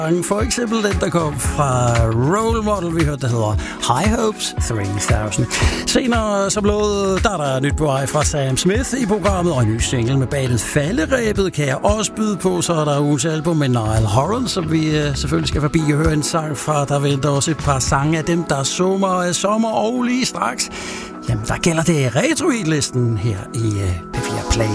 For eksempel den, der kom fra Role Model, vi hørte, der hedder High Hopes 3000. Senere så blev der nyt på vej fra Sam Smith i programmet, og en ny single med bandet Falderæbet kan jeg også byde på. Så er der ugens album med Niall Horan, som vi selvfølgelig skal forbi og høre en sang fra. Der venter også et par sange af dem, der sommer og lige straks. Jamen, der gælder det retro-listen her i P4 Play.